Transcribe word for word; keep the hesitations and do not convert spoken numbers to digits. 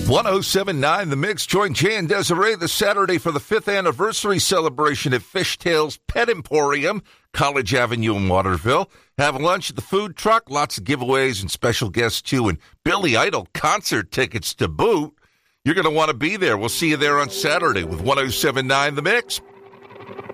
one oh seven point nine The Mix. Join Jay and Desiree this Saturday for the fifth anniversary celebration at Fishtails Pet Emporium, College Avenue in Waterville. Have lunch at the food truck, lots of giveaways and special guests too, and Billy Idol concert tickets to boot. You're going to want to be there. We'll see you there on Saturday with one oh seven point nine The Mix.